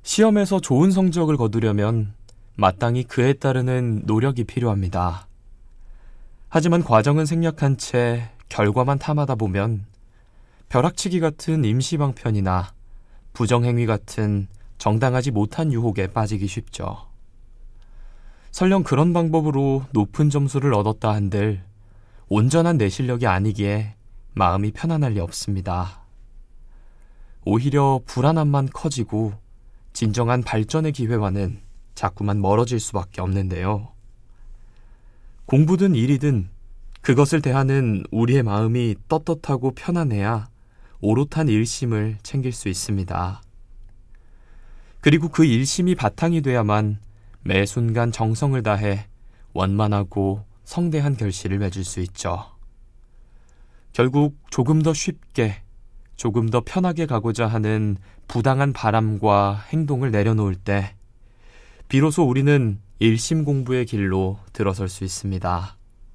시험에서 좋은 성적을 거두려면 마땅히 그에 따르는 노력이 필요합니다. 하지만 과정은 생략한 채 결과만 탐하다 보면 벼락치기 같은 임시방편이나 부정행위 같은 정당하지 못한 유혹에 빠지기 쉽죠. 설령 그런 방법으로 높은 점수를 얻었다 한들 온전한 내 실력이 아니기에 마음이 편안할 리 없습니다. 오히려 불안함만 커지고 진정한 발전의 기회와는 자꾸만 멀어질 수밖에 없는데요. 공부든 일이든 그것을 대하는 우리의 마음이 떳떳하고 편안해야 오롯한 일심을 챙길 수 있습니다. 그리고 그 일심이 바탕이 돼야만 매 순간 정성을 다해 원만하고 성대한 결실을 맺을 수 있죠. 결국 조금 더 쉽게, 조금 더 편하게 가고자 하는 부당한 바람과 행동을 내려놓을 때 비로소 우리는 일심 공부의 길로 들어설 수 있습니다.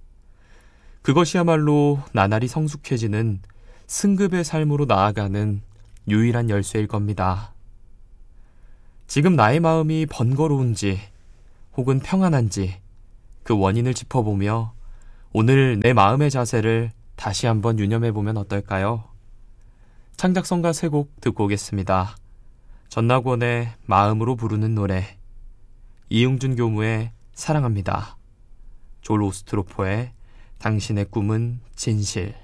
그것이야말로 나날이 성숙해지는 승급의 삶으로 나아가는 유일한 열쇠일 겁니다. 지금 나의 마음이 번거로운지 혹은 평안한지 그 원인을 짚어보며 오늘 내 마음의 자세를 다시 한번 유념해보면 어떨까요? 창작성가 세 곡 듣고 오겠습니다. 전낙원의 마음으로 부르는 노래, 이응준 교무의 사랑합니다, 졸 오스트로포의 당신의 꿈은 진실.